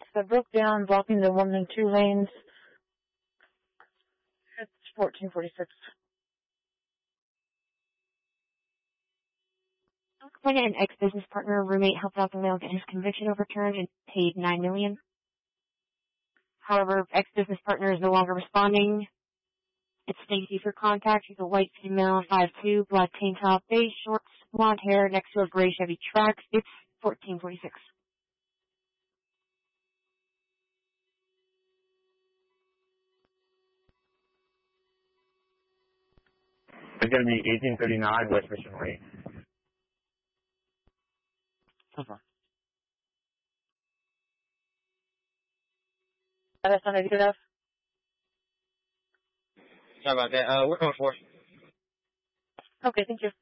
that broke down, blocking the 1 and 2 lanes. It's 1446. California, an ex-business partner roommate helped out the male get his conviction overturned and paid $9 million. However, ex-business partner is no longer responding. It's Stacy for contact. She's a white female, 5'2", black tank top, beige shorts, blonde hair, next to a gray Chevy Trax. It's 1446. It's going to be 1839 West Mission Way. So far. That's not good enough. Sorry about that. We're going for it. Okay, thank you.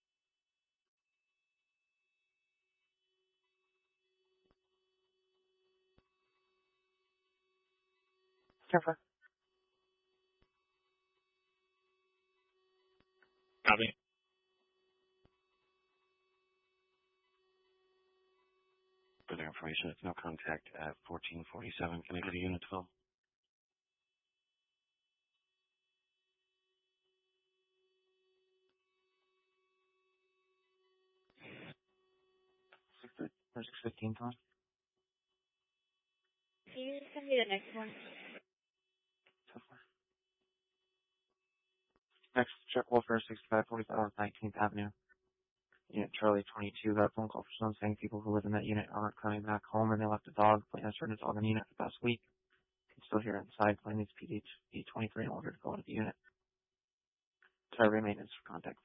Careful. Copy. Further information, it's no contact at 1447. Can I get a unit 12? Or 615, Tom. Can you send me the next one? So far. Next, check welfare 6545 North 19th Avenue. Unit Charlie 22 got a phone call from someone saying people who live in that unit aren't coming back home and they left a dog. Playing a certain dog in the unit for the past week. Can still hear inside. Plane needs PD 23 in order to go into the unit. Sorry, maintenance for contact